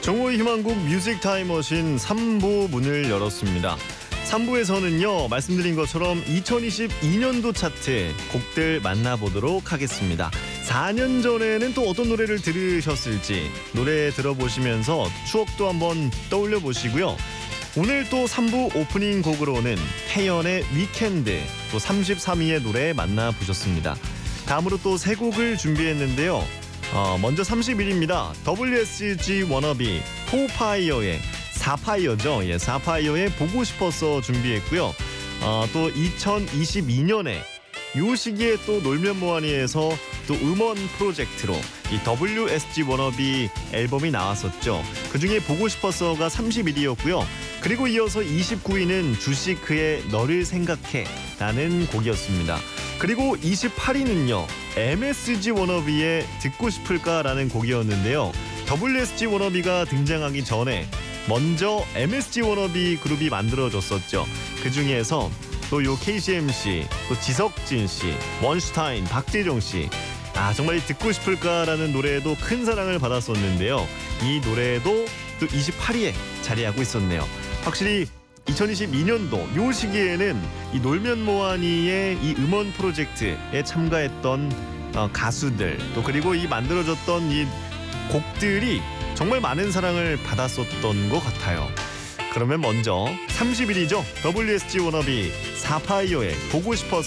정오의 희망곡 뮤직 타임머신 3부 문을 열었습니다. 3부에서는요, 말씀드린 것처럼 2022년도 차트 곡들 만나보도록 하겠습니다. 4년 전에는 또 어떤 노래를 들으셨을지 노래 들어보시면서 추억도 한번 떠올려 보시고요. 오늘 또 3부 오프닝 곡으로는 태연의 위켄드, 또 33위의 노래 만나보셨습니다. 다음으로 또 세 곡을 준비했는데요. 먼저 31위입니다. WSG 워너비 포파이어의 사파이어죠. 예, 사파이어의 보고 싶어서 준비했고요. 또 2022년에 요 시기에 또 놀면 뭐하니에서 또 음원 프로젝트로 이 WSG 워너비 앨범이 나왔었죠. 그중에 보고 싶어서가 31위였고요. 그리고 이어서 29위는 주시크의 너를 생각해 라는 곡이었습니다. 그리고 28위는요. MSG 워너비의 듣고 싶을까라는 곡이었는데요. WSG 워너비가 등장하기 전에 먼저 MSG 워너비 그룹이 만들어졌었죠. 그 중에서 또 요 KCMC, 또 지석진 씨, 원슈타인, 박재정 씨. 정말 듣고 싶을까라는 노래에도 큰 사랑을 받았었는데요. 이 노래도 또 28위에 자리하고 있었네요. 확실히 2022년도 요 시기에는 이 놀면 뭐하니의 이 음원 프로젝트에 참가했던 가수들, 또 그리고 이 만들어졌던 이 곡들이 정말 많은 사랑을 받았었던 것 같아요. 그러면 먼저 30일이죠. WSG 워너비 사파이어의 보고 싶어서